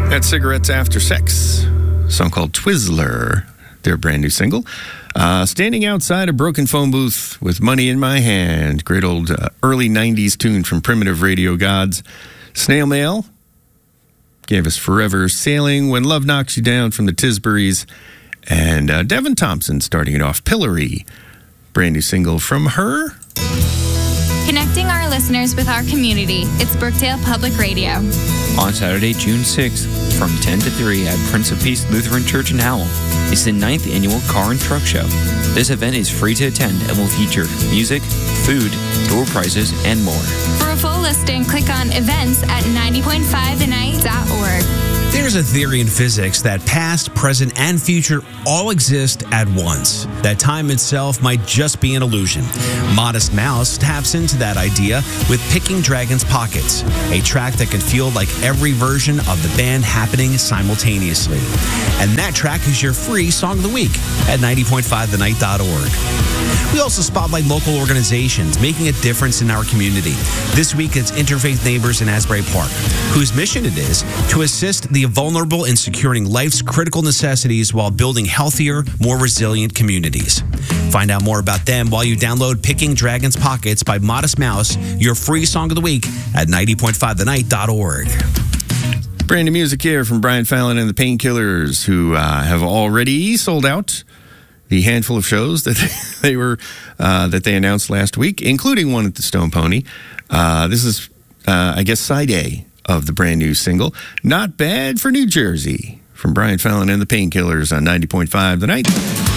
At Cigarettes After Sex, a song called Twizzler, their brand new single. Standing outside a broken phone booth with money in my hand. Great old early 90s tune from Primitive Radio Gods. Snail Mail gave us Forever Sailing When Love Knocks You Down from the Tisburys. And Devin Thompson starting it off, Pillory, brand new single from her. Connecting our listeners with our community, it's Brookdale Public Radio. On Saturday, June 6th, from 10 to 3 at Prince of Peace Lutheran Church in Howell, is the 9th annual Car and Truck Show. This event is free to attend and will feature music, food, door prizes, and more. For a full listing, click on events at 90.5thenight.org. There's a theory in physics that past, present, and future all exist at once. That time itself might just be an illusion. Modest Mouse taps into that idea with Picking Dragons Pockets, a track that can feel like every version of the band happening simultaneously. And that track is your free Song of the Week at 90.5thenight.org. We also spotlight local organizations making a difference in our community. This week, it's Interfaith Neighbors in Asbury Park, whose mission it is to assist the vulnerable in securing life's critical necessities while building healthier, more resilient communities. Find out more about them while you download Picking Dragons Pockets by Modest Mouse, your free Song of the Week at 90.5thenight.org. Brand new music here from Brian Fallon and the Painkillers, who have already sold out the handful of shows that they announced last week, including one at the Stone Pony. This is, I guess, side A of the brand new single, Not Bad for New Jersey, from Brian Fallon and the Painkillers on 90.5 The Night.